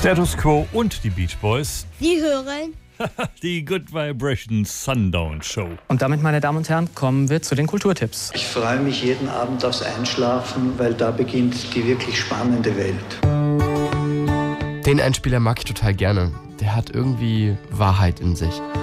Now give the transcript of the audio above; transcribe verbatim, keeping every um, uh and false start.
Status Quo und die Beach Boys. Sie hören Die Good Vibrations Sundown Show. Und damit, meine Damen und Herren, kommen wir zu den Kulturtipps. Ich freue mich jeden Abend aufs Einschlafen, weil da beginnt die wirklich spannende Welt. Den Einspieler mag ich total gerne. Der hat irgendwie Wahrheit in sich.